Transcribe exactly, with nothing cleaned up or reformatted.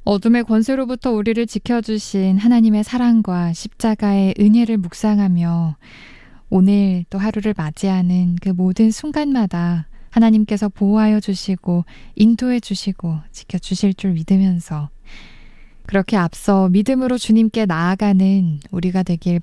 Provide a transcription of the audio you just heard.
어둠의 권세로부터 우리를 지켜주신 하나님의 사랑과 십자가의 은혜를 묵상하며 오늘 또 하루를 맞이하는 그 모든 순간마다 하나님께서 보호하여 주시고 인도해 주시고 지켜주실 줄 믿으면서 그렇게 앞서 믿음으로 주님께 나아가는 우리가 되길